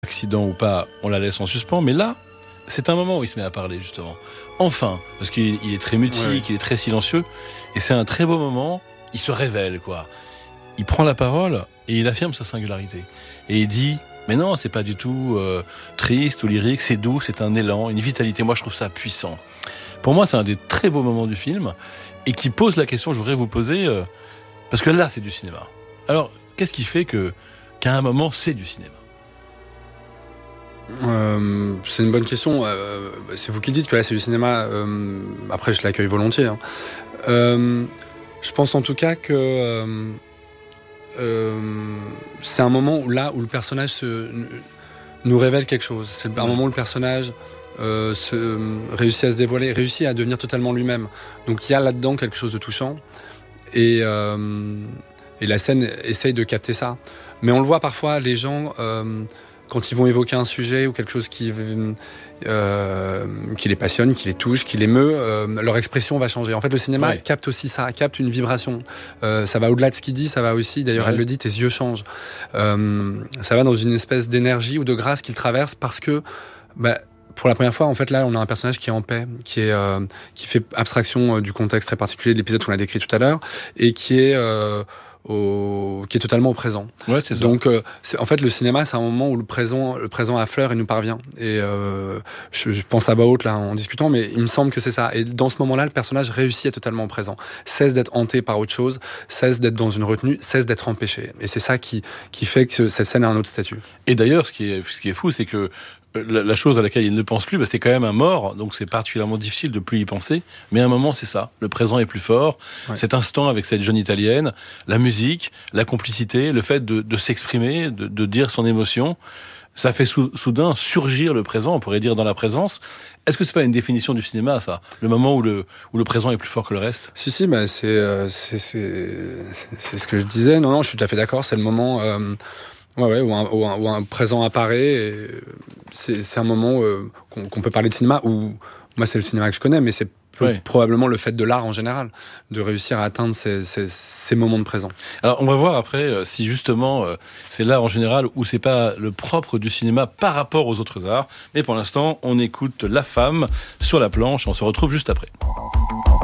Accident ou pas, on la laisse en suspens, mais là, c'est un moment où il se met à parler, justement. Enfin, parce qu'il est très mutique, il est très silencieux, et c'est un très beau moment, il se révèle, quoi. Il prend la parole, et il affirme sa singularité. Et il dit, mais non, c'est pas du tout triste ou lyrique, c'est doux, c'est un élan, une vitalité. Moi, je trouve ça puissant. Pour moi, c'est un des très beaux moments du film, et qui pose la question que je voudrais vous poser, parce que là, c'est du cinéma. Alors, qu'est-ce qui fait qu'à un moment, c'est du cinéma ? C'est une bonne question. C'est vous qui dites que là c'est du cinéma. Après, je l'accueille volontiers. Hein. Je pense en tout cas que c'est un moment où le personnage nous révèle quelque chose. C'est un moment où le personnage réussit à se dévoiler, réussit à devenir totalement lui-même. Donc il y a là-dedans quelque chose de touchant. Et la scène essaye de capter ça. Mais on le voit parfois, les gens... quand ils vont évoquer un sujet ou quelque chose qui les passionne, qui les touche, qui les meut, leur expression va changer. En fait, le cinéma capte aussi ça, capte une vibration. Ça va au-delà de ce qu'il dit, ça va aussi, d'ailleurs elle le dit, tes yeux changent. Ça va dans une espèce d'énergie ou de grâce qu'il traverse parce que... pour la première fois, en fait, là, on a un personnage qui est en paix, qui fait abstraction du contexte très particulier de l'épisode qu'on a décrit tout à l'heure, et qui est totalement au présent. Ouais, c'est ça. Donc, en fait, le cinéma, c'est un moment où le présent affleure et nous parvient. Et je pense à voix haute là en discutant, mais il me semble que c'est ça. Et dans ce moment-là, le personnage réussit à être totalement présent, cesse d'être hanté par autre chose, cesse d'être dans une retenue, cesse d'être empêché. Et c'est ça qui fait que cette scène a un autre statut. Et d'ailleurs, ce qui est fou, c'est que la chose à laquelle il ne pense plus, c'est quand même un mort, donc c'est particulièrement difficile de plus y penser. Mais à un moment, c'est ça. Le présent est plus fort. Ouais. Cet instant avec cette jeune Italienne, la musique, la complicité, le fait de s'exprimer, de dire son émotion, ça fait soudain surgir le présent, on pourrait dire dans la présence. Est-ce que c'est pas une définition du cinéma, ça ? Le moment où le présent est plus fort que le reste ? Si, c'est ce que je disais. Non, je suis tout à fait d'accord. C'est le moment... où un présent apparaît. Et c'est un moment qu'on peut parler de cinéma, où moi c'est le cinéma que je connais, mais c'est probablement le fait de l'art en général, de réussir à atteindre ces moments de présent. Alors on va voir après si justement c'est l'art en général ou c'est pas le propre du cinéma par rapport aux autres arts. Mais pour l'instant, on écoute La Femme sur la planche et on se retrouve juste après.